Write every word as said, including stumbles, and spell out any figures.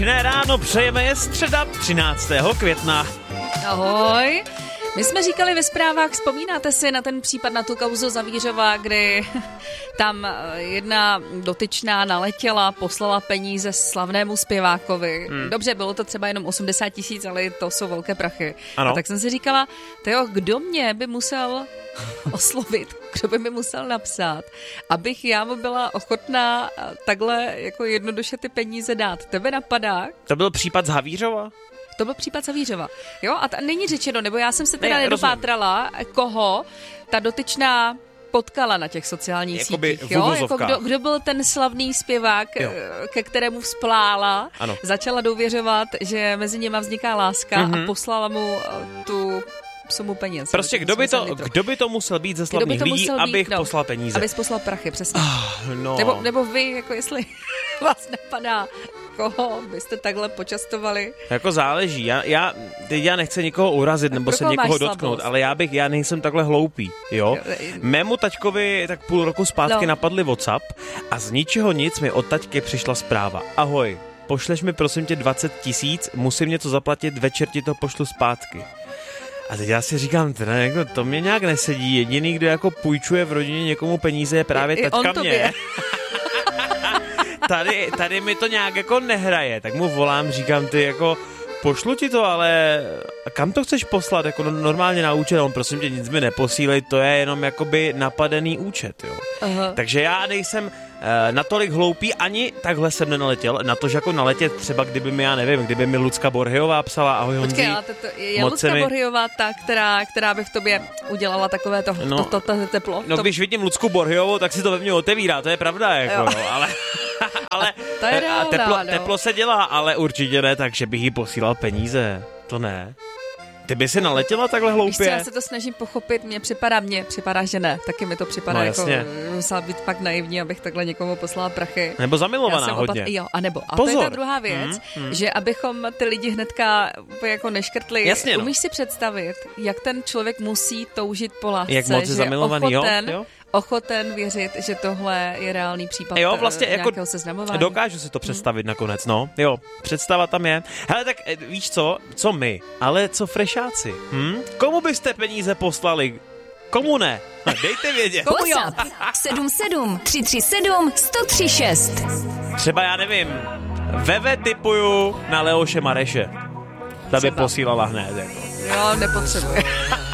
Dne ráno přejeme, je středa třináctého května. Ahoj. My jsme říkali ve zprávách, vzpomínáte si na ten případ, na tu kauzu Zavířova, kdy tam jedna dotyčná naletěla, poslala peníze slavnému zpěvákovi. Hmm. Dobře, bylo to třeba jenom osmdesát tisíc, ale to jsou velké prachy. Ano. A tak jsem si říkala, tyjo, kdo mě by musel oslovit, kdo by mi musel napsat, abych já mu byla ochotná takhle jako jednoduše ty peníze dát. Tebe napadá? To byl případ z Havířova? To byl případ Zavířova. Jo, a ta, není řečeno, nebo já jsem se teda ne, nedopátrala, rozumím. Koho ta dotyčná potkala na těch sociálních Jakoby sítích. Jo? Jako kdo, kdo byl ten slavný zpěvák, jo. ke kterému vzplála, ano. Začala důvěřovat, že mezi nimi vzniká láska mm-hmm. a poslala mu tu sumu peněz. Prostě kdo by, to, kdo by to musel být ze slavných lidí, být, abych no, poslal peníze? Abys poslal prachy, přesně. Oh, no. nebo, nebo vy, jako jestli vás napadá, koho byste takhle počastovali? Jako záleží. Já, já, já nechci nikoho urazit nebo se někoho dotknout, slabost? Ale já bych, já nejsem takhle hloupý, jo? Mému taťkovi tak půl roku zpátky no. napadli WhatsApp a z ničeho nic mi od taťky přišla zpráva. Ahoj, pošleš mi prosím tě dvacet tisíc, musím něco zaplatit, večer ti to pošlu zpátky. A teď já si říkám, teda, jako, to mě nějak nesedí. Jediný, kdo jako půjčuje v rodině někomu peníze, je právě I, taťka i mě. tady, tady mi to nějak jako nehraje. Tak mu volám, říkám, ty jako pošlu ti to, ale kam to chceš poslat? Jako normálně na účet, on prosím tě nic mi neposílej, to je jenom jakoby napadený účet, jo. Aha. Takže já nejsem uh, natolik hloupý, ani takhle jsem nenaletěl, na to, že jako naletět třeba, kdyby mi, já nevím, kdyby mi Lucka Borhyová psala, ahoj Honzí. Počkej, ale to, to, je Lucka mi... Borhyová ta, která, která by v tobě udělala takové to, no, to, to, to teplo? No to... když vidím Lucku Borhyovou, tak si to ve mně otevírá, to je pravda, jako, no, ale... ale to je reálná, teplo, no. teplo se dělá, ale určitě ne, takže bych jí posílal peníze, to ne. Ty by si naletěla takhle hloupě? Víš co, já se to snažím pochopit, mně připadá, mně připadá, že ne, taky mi to připadá no, jako, musela být fakt naivní, abych takhle někomu poslala prachy. Nebo zamilovaná hodně. Opat... Jo, a nebo, a Pozor. to je ta druhá věc, hmm, hmm. že abychom ty lidi hnedka jako neškrtli, jasně, no. Umíš si představit, jak ten člověk musí toužit po lásce, jak moc je zamilovaný, ochoten, jo? ochoten věřit, že tohle je reálný případ jo, vlastně nějakého jako seznamování. Dokážu si to představit hmm. nakonec, no. Jo, představa tam je. Hele, tak víš co? Co my? Ale co frešáci? Hm? Komu byste peníze poslali? Komu ne? Dejte vědět. Komu jo? sedm sedm tři tři sedm sto tři šest. Třeba já nevím. Veve typuju na Leoše Mareše. Ta by posílala hned, jako. Jo, nepotřebuje.